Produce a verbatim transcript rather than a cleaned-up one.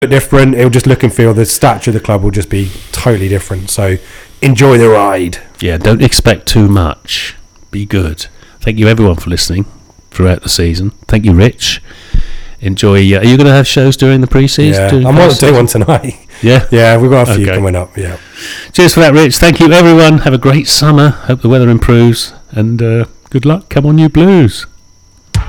different. It'll just look and feel. The stature of the club will just be totally different. So enjoy the ride. Yeah, don't expect too much. Be good. Thank you everyone for listening throughout the season. Thank you, Rich. Enjoy. Uh, are you going to have shows during the pre-season? Yeah, I'm going to do one tonight. Yeah? Yeah, we've got a few okay. coming up, yeah. Cheers for that, Rich. Thank you, everyone. Have a great summer. Hope the weather improves. And uh, good luck. Come on, you Blues.